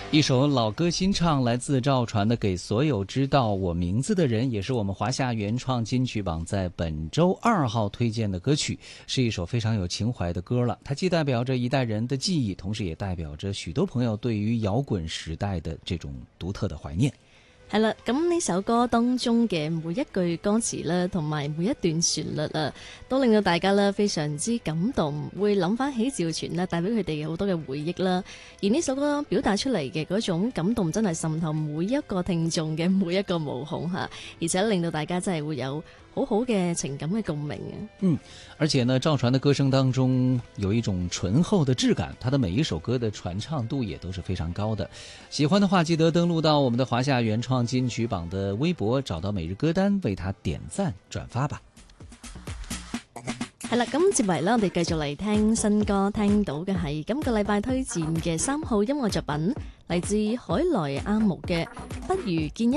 一首老歌新唱，来自赵传的《给所有知道我名字的人》，也是我们华夏原创金曲榜在本周2号推荐的歌曲，是一首非常有情怀的歌了。它既代表着一代人的记忆，同时也代表着許多朋友對於搖滾時代的這種獨特的懷念。 係啦，咁呢首歌當中嘅每一句歌詞啦，同埋每一段旋律啊，都令到大家咧非常之感動，會諗翻起趙傳啦，帶俾佢哋好多嘅回憶啦。而呢首歌表達出嚟嘅嗰種感動，真係滲透每一個聽眾嘅每一個毛孔吓，而且令到大家真係會有好好嘅情感嘅共鳴啊。 而且呢，趙傳的歌聲當中有一種醇厚的質感，他的每一首歌的傳唱度也都是非常高的。喜歡的話，記得登錄到我們的華夏原創金曲榜的微博，找到每日歌單，為他點讚轉發吧。 係啦，咁接嚟啦，我哋繼續嚟聽新歌，聽到嘅係今個禮拜推薦嘅3號音樂作品，嚟自海萊阿木嘅《不如見一